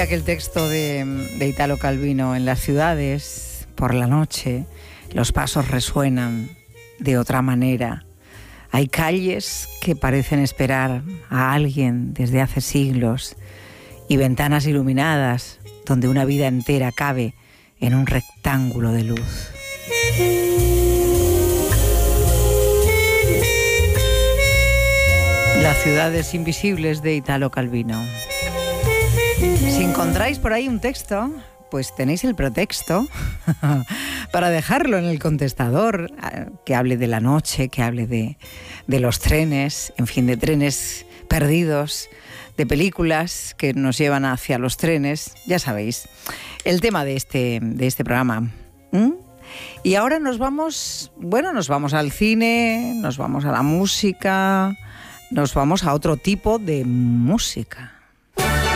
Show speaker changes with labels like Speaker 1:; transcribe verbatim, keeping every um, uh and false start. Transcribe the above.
Speaker 1: Aquel texto de, de Italo Calvino: en las ciudades, por la noche, los pasos resuenan de otra manera. Hay calles que parecen esperar a alguien desde hace siglos y ventanas iluminadas donde una vida entera cabe en un rectángulo de luz. Las ciudades invisibles de Italo Calvino. Si encontráis por ahí un texto, pues tenéis el pretexto para dejarlo en el contestador, que hable de la noche, que hable de, de los trenes, en fin, de trenes perdidos, de películas que nos llevan hacia los trenes, ya sabéis, el tema de este, de este programa. ¿Mm? Y ahora nos vamos, bueno, nos vamos al cine, nos vamos a la música, nos vamos a otro tipo de música.